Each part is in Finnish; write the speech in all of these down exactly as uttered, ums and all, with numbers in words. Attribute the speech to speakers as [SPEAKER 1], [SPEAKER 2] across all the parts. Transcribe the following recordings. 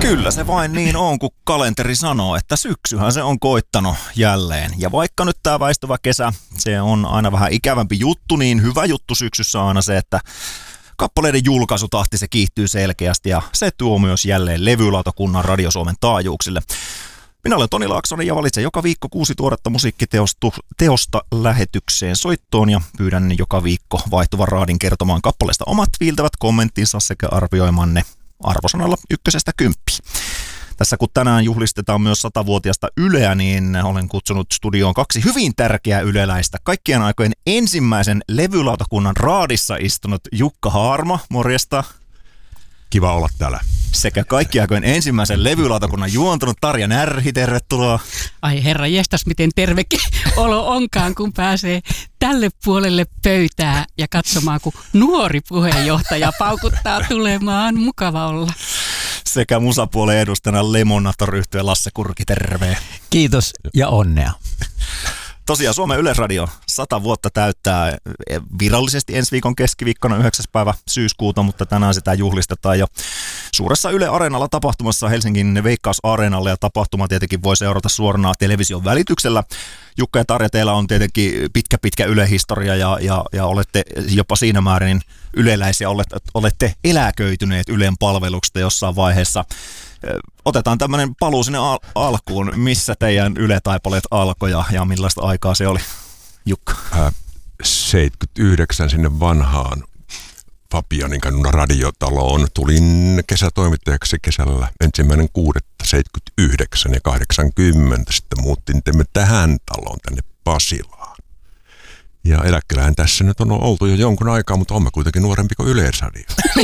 [SPEAKER 1] Kyllä se vain niin on, kun kalenteri sanoo, että syksyhän se on koittanut jälleen. Ja vaikka nyt tämä väistyvä kesä, se on aina vähän ikävämpi juttu, niin hyvä juttu syksyssä on aina se, että kappaleiden julkaisutahti se kiihtyy selkeästi ja se tuo myös jälleen levylautakunnan Radio Suomen taajuuksille. Minä olen Toni Laaksonen ja valitsen joka viikko kuusi tuoretta musiikkiteosta lähetykseen soittoon ja pyydän joka viikko vaihtuvan raadin kertomaan kappaleesta omat viiltävät kommenttinsa sekä arvioimaan ne arvosanalla ykkösestä kymppiin. Tässä kun tänään juhlistetaan myös satavuotiaasta Yleä, niin olen kutsunut studioon kaksi hyvin tärkeää yleläistä. Kaikkien aikojen ensimmäisen levylautakunnan raadissa istunut Jukka Haarma, morjesta.
[SPEAKER 2] Kiva olla täällä.
[SPEAKER 1] Sekä kaikkien aikojen ensimmäisen levylautakunnan juontunut Tarja Närhi, tervetuloa.
[SPEAKER 3] Ai herra jestas, miten terve olo onkaan, kun pääsee tälle puolelle pöytää ja katsomaan, kun nuori puheenjohtaja paukuttaa tulemaan. Mukava olla.
[SPEAKER 1] Sekä musapuolen edustajana Lemonator-yhtyeen Lasse Kurki, terve.
[SPEAKER 4] Kiitos ja onnea.
[SPEAKER 1] Tosiaan Suomen Yleisradio sata vuotta täyttää virallisesti ensi viikon keskiviikkona yhdeksäs päivä syyskuuta, mutta tänään sitä juhlistetaan jo suuressa Yle Areenalla tapahtumassa Helsingin Veikkaus-areenalla, ja tapahtuma tietenkin voi seurata suorana television välityksellä. Jukka ja Tarja, teillä on tietenkin pitkä pitkä Yle-historia ja, ja, ja olette jopa siinä määrin yleläisiä, olette, olette eläköityneet Ylen palveluksesta jossain vaiheessa. Otetaan tämmöinen paluu sinne al- alkuun. Missä teidän Yle-taipaleet alkoi ja, ja millaista aikaa se oli, Jukka?
[SPEAKER 2] Äh, seitsemänkymmentäyhdeksän sinne vanhaan Fabianin kadun radiotaloon. Tulin kesätoimittajaksi kesällä ensimmäinen kuudetta seitsemänkymmentäyhdeksän ja kahdeksankymmentä. Sitten muuttiin teemme tähän taloon tänne Pasilaan. Ja eläkkeellähän tässä nyt on oltu jo jonkun aikaa, mutta olemme kuitenkin nuorempi kuin Yleisradio.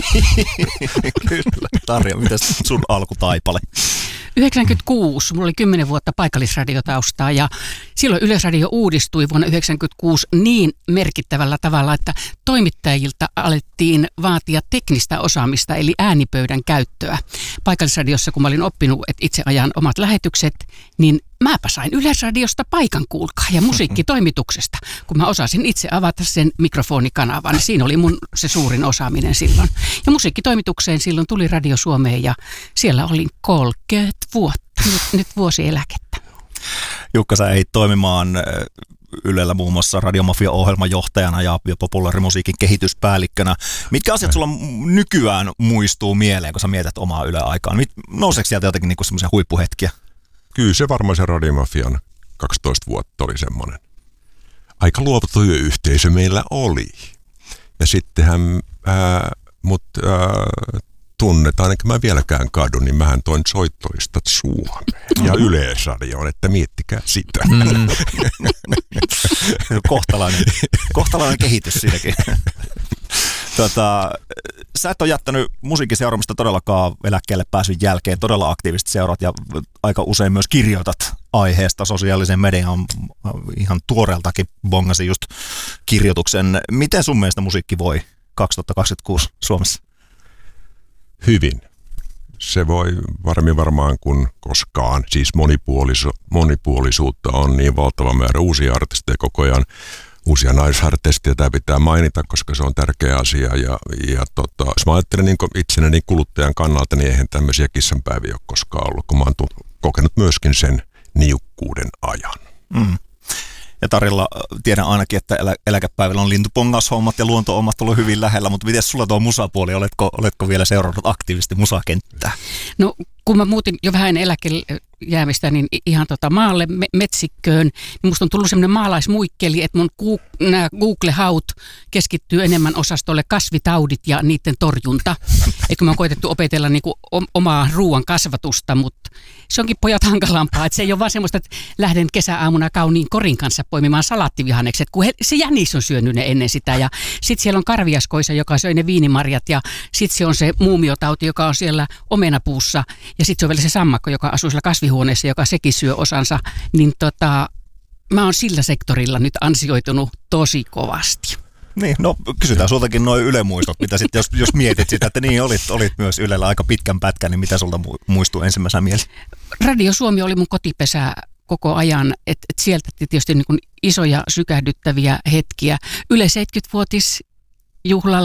[SPEAKER 1] Kyllä. Tarja, mitäs sun alkutaipale?
[SPEAKER 3] yhdeksänkymmentäkuusi, mulla oli kymmenen vuotta paikallisradiotaustaa ja silloin Yleisradio uudistui vuonna yhdeksänkymmentäkuusi niin merkittävällä tavalla, että toimittajilta alettiin vaatia teknistä osaamista eli äänipöydän käyttöä. Paikallisradiossa, kun mä olin oppinut, että itse ajan omat lähetykset, niin mäpä sain Yleisradiosta paikan kuulkaa ja musiikkitoimituksesta, kun mä osasin itse avata sen mikrofonikanavan. Siinä oli mun se suurin osaaminen silloin. Ja musiikkitoimitukseen silloin tuli Radio Suomeen ja siellä olin kolmekymmentä vuotta, nyt, nyt vuosieläkettä.
[SPEAKER 1] Jukka, sä ei toimimaan Ylellä muun muassa Radiomafia-ohjelmajohtajana ja, ja populaarimusiikin kehityspäällikkönä. Mitkä asiat sulla nykyään muistuu mieleen, kun sä mietit omaa Yle-aikaan? Nouseeko sieltä jotenkin niinku semmoisia huippuhetkiä?
[SPEAKER 2] Kyllä se varmaan se Radiomafian kaksitoista vuotta oli semmoinen. Aika luova työyhteisö meillä oli. Ja sittenhän ää, mut ää, tunnetaan, enkä mä vieläkään kadu, niin mähän toin soittolistat Suomeen ja Yleisradioon, että miettikää sitä. Mm.
[SPEAKER 1] kohtalainen, kohtalainen kehitys siinäkin. Tota, sä et ole jättänyt musiikin seuraamista todellakaan eläkkeelle pääsyn jälkeen, todella aktiivisesti seuraat ja aika usein myös kirjoitat aiheesta sosiaalisen median, ihan tuoreeltakin bongasin just kirjoituksen. Miten sun mielestä musiikki voi kaksituhattakaksikymmentäkuusi Suomessa?
[SPEAKER 2] Hyvin. Se voi varmin varmaan kuin koskaan. Siis monipuolisu- monipuolisuutta on niin valtava määrä uusia artisteja koko ajan. Uusia naisartisteja tämä pitää mainita, koska se on tärkeä asia. Ja, ja tota, jos mä ajattelen niin itsenäni kuluttajan kannalta, niin eihän tämmöisiä kissanpäiviä ole koskaan ollut, kun mä oon kokenut myöskin sen niukkuuden ajan.
[SPEAKER 1] Mm. Ja Tarilla tiedän ainakin, että elä, eläkepäivillä on lintupongaushommat ja luonto-hommat ollut hyvin lähellä, mutta miten sulla tuo musapuoli, oletko, oletko vielä seurannut aktiivisesti musakenttää?
[SPEAKER 3] No kun mä muutin jo vähän eläkkeelle jäämistä, niin ihan tota maalle me- metsikköön, niin musta on tullut semmoinen maalaismuikkeli, että mun ku- nämä Google-haut keskittyy enemmän osastolle kasvitaudit ja niiden torjunta. Eikö mä oon koetettu opetella niinku omaa ruoan kasvatusta, mutta se onkin pojat hankalampaa, että se ei ole vaan semmoista, että lähden kesäaamuna kauniin korin kanssa poimimaan salaattivihannekset, kun he, se jänis on syönyt ne ennen sitä ja sitten siellä on karviaskoisa, joka söi ne viinimarjat ja sitten se on se muumiotauti, joka on siellä omenapuussa ja sitten se on vielä se sammakko, joka asuu siellä kasvihuoneessa, joka sekin syö osansa, niin tota, mä oon sillä sektorilla nyt ansioitunut tosi kovasti.
[SPEAKER 1] Niin, no kysytään sultakin noin Yle-muistot, mitä sitten, jos, jos mietit sitä, että niin olit, olit myös Ylellä aika pitkän pätkän, niin mitä sulta muistuu ensimmäisenä mieleen? Radio
[SPEAKER 3] Suomi oli mun kotipesä koko ajan, että et sieltä tietysti niin kuin isoja sykähdyttäviä hetkiä. Yle seitsemänkymmentävuotisjuhlalla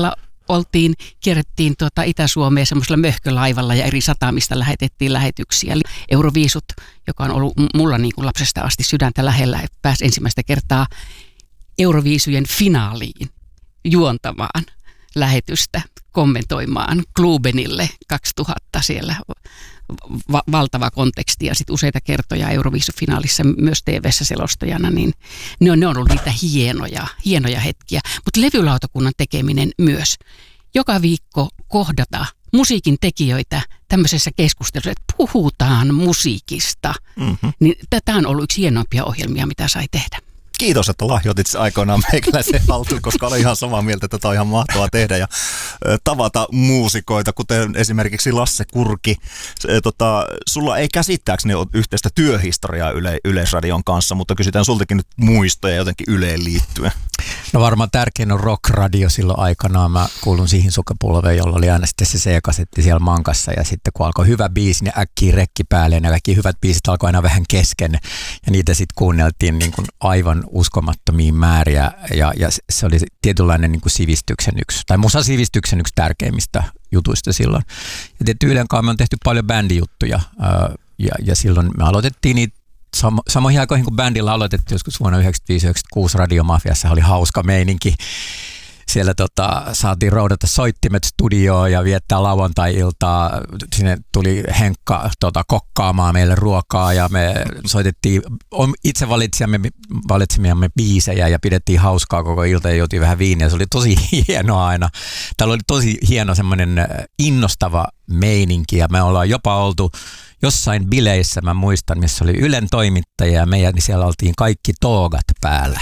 [SPEAKER 3] oltiin, kierrettiin tuota Itä-Suomea semmoisella möhkölaivalla ja eri satamista lähetettiin lähetyksiä. Euroviisut, joka on ollut mulla niin kuin lapsesta asti sydäntä lähellä, että pääsi ensimmäistä kertaa Euroviisujen finaaliin juontamaan lähetystä, kommentoimaan Klubenille kaksituhatta siellä va- valtava konteksti ja sitten useita kertoja Euroviisufinaalissa myös T V:ssä selostajana, niin ne on, ne on ollut niitä hienoja, hienoja hetkiä. Mutta levylautakunnan tekeminen myös. Joka viikko kohdata musiikin tekijöitä tämmöisessä keskustelussa, että puhutaan musiikista. Mm-hmm. Niin tämä on ollut yksi hienoimpia ohjelmia, mitä sai tehdä.
[SPEAKER 1] Kiitos, että lahjoitit aikoinaan meikäläisen haltuun, koska olen ihan samaa mieltä, että tätä on ihan mahtavaa tehdä ja tavata muusikoita, kuten esimerkiksi Lasse Kurki. Se, tota, sulla ei käsittääkseni ole yhteistä työhistoriaa Yle, Yleisradion kanssa, mutta kysytään sultakin nyt muistoja jotenkin Yleen liittyen.
[SPEAKER 4] No varmaan tärkein on Rock-radio silloin aikanaan. Mä kuulun siihen sukupolveen, jolla oli aina sitten se C-kasetti siellä mankassa ja sitten kun alkoi hyvä biisi, niin äkkiä rekki päälle ja ne kaikki hyvät biisit alkoi aina vähän kesken ja niitä sitten kuunneltiin niin kuin aivan uskomattomia määriä ja, ja se oli tietynlainen niin kuin sivistyksen yksi, tai musasivistyksen yksi tärkeimmistä jutuista silloin. Ja tietysti Ylen kanssa me on tehty paljon bändijuttuja ää, ja, ja silloin me aloitettiin niitä samo, samoihin aikoihin, kun bändillä aloitettiin joskus vuonna yhdeksänkymmentäviisi yhdeksänkymmentäkuusi Radiomafiassa oli hauska meininki. Siellä tota, saatiin roudata soittimet studioon ja viettää lauantai-iltaa. Sinne tuli Henkka tota, kokkaamaan meille ruokaa ja me soitettiin itse valitsijamme, valitsemiamme biisejä ja pidettiin hauskaa koko ilta ja juotiin vähän viiniä. Se oli tosi hienoa aina. Täällä oli tosi hieno semmoinen innostava meininki ja me ollaan jopa oltu jossain bileissä, mä muistan, missä oli Ylen toimittaja ja meidän, niin siellä oltiin kaikki toogat päällä.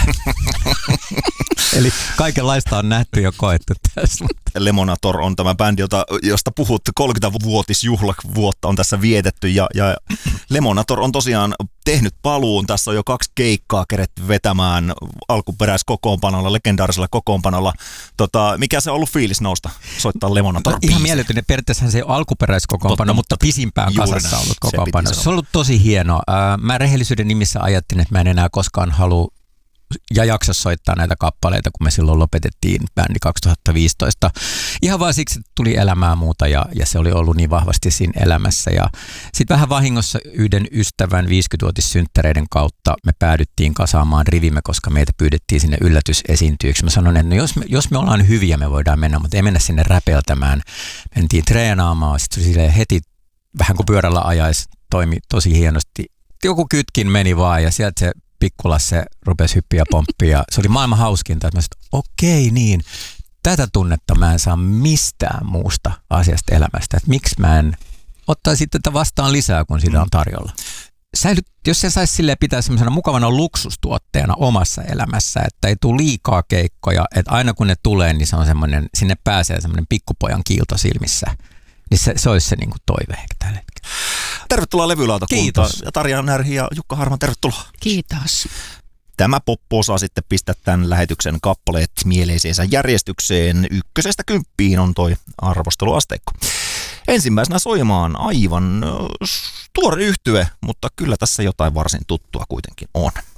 [SPEAKER 4] Eli kaikenlaista on nähty ja koettu tässä.
[SPEAKER 1] Lemonator on tämä bändi, jota, josta puhut, kolmekymmentävuotisjuhlavuotta on tässä vietetty ja, ja Lemonator on tosiaan tehnyt paluun. Tässä on jo kaksi keikkaa keretty vetämään alkuperäiskokoonpanolla, legendaarisella kokoonpanolla. Tota, mikä se on ollut fiilis nousta soittaa Lemonator?
[SPEAKER 4] Ihan mieletön. Periaatteessa se alkuperäiskokoonpano, mutta pisimpään kasassa ollut kokoonpano. Se, se on ollut tosi hienoa. Mä rehellisyyden nimissä ajattelin, että mä en enää koskaan halua ja jaksa soittaa näitä kappaleita, kun me silloin lopetettiin bändi kaksituhattaviisitoista. Ihan vaan siksi, että tuli elämää muuta ja, ja se oli ollut niin vahvasti siinä elämässä. Ja sitten vähän vahingossa yhden ystävän viisikymmentävuotissynttäreiden kautta me päädyttiin kasaamaan rivimme, koska meitä pyydettiin sinne yllätysesiintyjiksi. Mä sanoin, että no jos, me, jos me ollaan hyviä, me voidaan mennä, mutta ei mennä sinne räpeltämään. Mentiin treenaamaan, sitten silleen heti vähän kuin pyörällä ajaisi, toimi tosi hienosti. Joku kytkin meni vaan ja sieltä se Pikkulasse rupesi hyppiä pomppia. Se oli maailman hauskinta, että mä sanoin, että okei niin, tätä tunnetta mä en saa mistään muusta asiasta elämästä. Että miksi mä en ottaisi tätä vastaan lisää, kun sitä on tarjolla. Säilyt, jos se saisi silleen pitää semmoisena mukavana luksustuotteena omassa elämässä, että ei tule liikaa keikkoja, että aina kun ne tulee, niin se on semmoinen, sinne pääsee semmoinen pikkupojan kiilto silmissä. Niin se, se olisi se niin kuin toive ehkä tällä hetkellä.
[SPEAKER 1] Tervetuloa levylautakuntaan. Ja Tarja Närhi ja Jukka Harman, tervetuloa.
[SPEAKER 3] Kiitos.
[SPEAKER 1] Tämä poppo osaa sitten pistää tämän lähetyksen kappaleet mieleisensä järjestykseen. Ykkösestä kymppiin on toi arvosteluasteikko. Ensimmäisenä soimaan aivan tuore yhtye, mutta kyllä tässä jotain varsin tuttua kuitenkin on.